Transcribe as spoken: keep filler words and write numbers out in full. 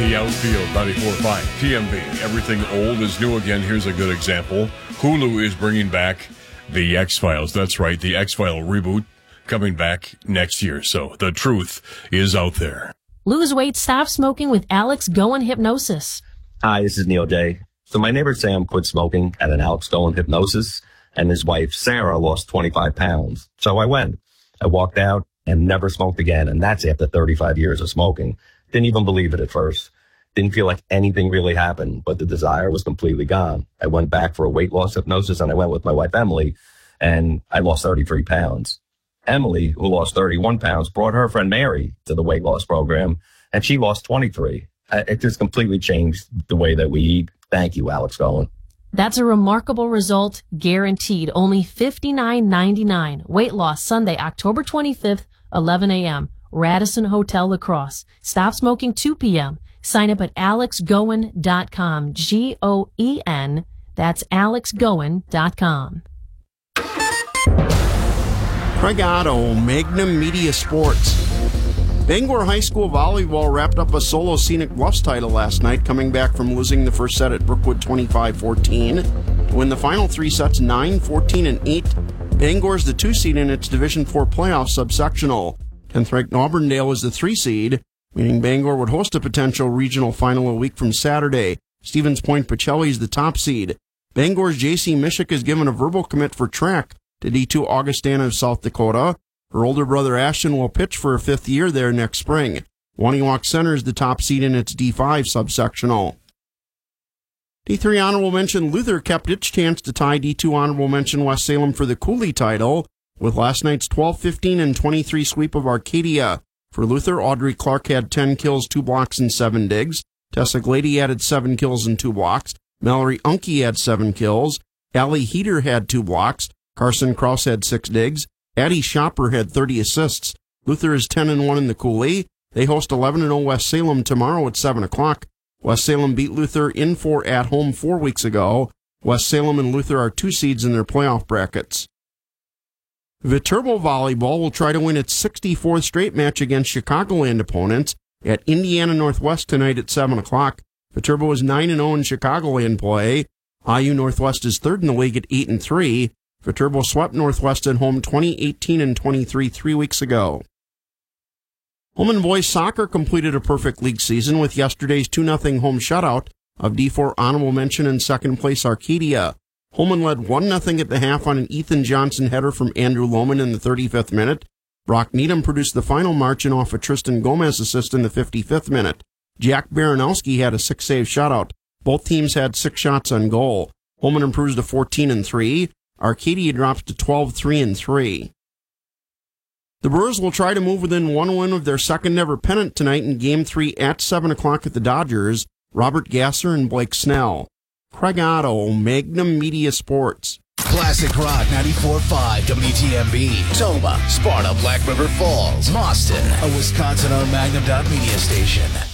The Outfield, ninety-four point five T M B. Everything old is new again. Here's a good example. Hulu is bringing back The X-Files. That's right, the X-Files reboot coming back next year. So the truth is out there. Lose weight, stop smoking with Alex Goen Hypnosis. Hi, this is Neil Day. So my neighbor Sam quit smoking at an Alex Goen Hypnosis, and his wife Sarah lost twenty-five pounds. So I went. I walked out and never smoked again, and that's after thirty-five years of smoking. Didn't even believe it at first. Didn't feel like anything really happened, but the desire was completely gone. I went back for a weight loss hypnosis, and I went with my wife Emily, and I lost thirty-three pounds. Emily, who lost thirty-one pounds, brought her friend Mary to the weight loss program, and she lost twenty-three. It just completely changed the way that we eat. Thank you, Alex Goen. That's a remarkable result, guaranteed. Only fifty-nine ninety-nine. Weight loss Sunday, October twenty-fifth, eleven a.m. Radisson Hotel, La Crosse. Stop smoking two p.m. Sign up at alex goen dot com. G O E N. That's alex goen dot com. Craig Otto, Magnum Media Sports. Bangor High School volleyball wrapped up a solo Scenic Bluffs title last night, coming back from losing the first set at Brookwood twenty-five fourteen. To win the final three sets nine, fourteen, and eight, Bangor's the two seed in its Division four playoff subsectional. tenth-ranked Auburndale is the three seed, meaning Bangor would host a potential regional final a week from Saturday. Stevens Point Pacelli is the top seed. Bangor's J C Mishik is given a verbal commit for track to D two Augustana of South Dakota. Her older brother Ashton will pitch for a fifth year there next spring. Waniwak Center is the top seed in its D five subsectional. D three Honorable Mention Luther kept its chance to tie D two Honorable Mention West Salem for the Cooley title with last night's twelve fifteen and twenty-three sweep of Arcadia. For Luther, Audrey Clark had ten kills, two blocks, and seven digs. Tessa Glady added seven kills and two blocks. Mallory Unke had seven kills. Allie Heater had two blocks. Carson Krause had six digs. Addie Shopper had thirty assists. Luther is ten and one in the Cooley. They host eleven and oh West Salem tomorrow at seven o'clock. West Salem beat Luther in four at home four weeks ago. West Salem and Luther are two seeds in their playoff brackets. Viterbo Volleyball will try to win its sixty-fourth straight match against Chicagoland opponents at Indiana Northwest tonight at seven o'clock. Viterbo is nine and oh in Chicagoland play. I U Northwest is third in the league at eight and three. Viterbo swept Northwest at home twenty eighteen and twenty-three three weeks ago. Holmen boys soccer completed a perfect league season with yesterday's two nothing home shutout of D four Honorable Mention and second place Arcadia. Holmen led one nothing at the half on an Ethan Johnson header from Andrew Lohman in the thirty-fifth minute. Brock Needham produced the final margin off a Tristan Gomez assist in the fifty-fifth minute. Jack Baranowski had a six-save shutout. Both teams had six shots on goal. Holmen improves to fourteen and three. Arcadia drops to twelve three and three. The Brewers will try to move within one win of their second-ever pennant tonight in Game three at seven o'clock at the Dodgers. Robert Gasser and Blake Snell. Craig Otto, Magnum Media Sports. Classic Rock ninety-four point five W T M B. Toma, Sparta, Black River Falls, Boston. A Wisconsin-owned Magnum Media station.